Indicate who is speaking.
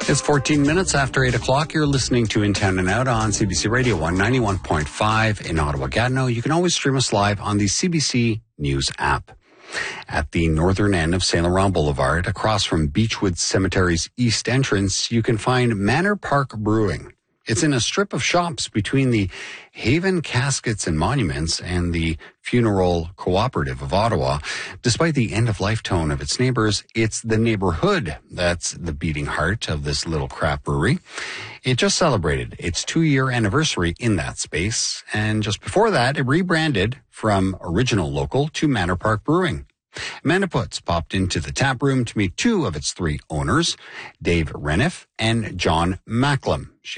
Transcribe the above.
Speaker 1: It's 14 minutes after 8 o'clock. You're listening to In Town and Out on CBC Radio 191.5 in Ottawa-Gatineau. You can always stream us live on the CBC News app. At the northern end of St. Laurent Boulevard, across from Beechwood Cemetery's east entrance, you can find Manor Park Brewing. It's in a strip of shops between the Haven Caskets and Monuments and the Funeral Cooperative of Ottawa. Despite the end-of-life tone of its neighbors, it's the neighborhood that's the beating heart of this little craft brewery. It just celebrated its 2-year anniversary in that space, and just before that, it rebranded from Original Local to Manor Park Brewing. Amanda Putz popped into the tap room to meet two of its 3 owners, Dave Reniff and John Macklem. She